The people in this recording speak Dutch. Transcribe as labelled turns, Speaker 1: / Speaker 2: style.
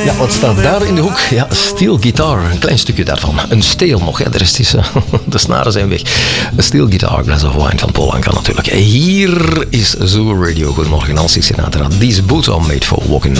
Speaker 1: Ja, wat staat daar in de hoek? Ja, steel guitar, een klein stukje daarvan. Een steel nog, hè. De rest is... de snaren zijn weg. Een steel guitar, Glass of Wine van Paul Anka natuurlijk. Hier is Zoo Radio. Goedemorgen, Nancy Sinatra. These boots are made for walking.